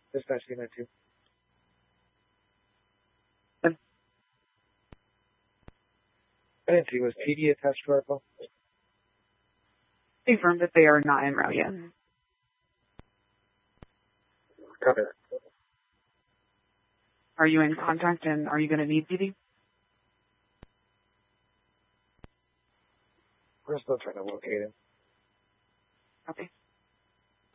Dispatch unit 2. I didn't see. Was PD attached to our call? Confirmed that they are not en route yet. Copy. Are you in contact and are you going to need PD? We're still trying to locate him. Okay.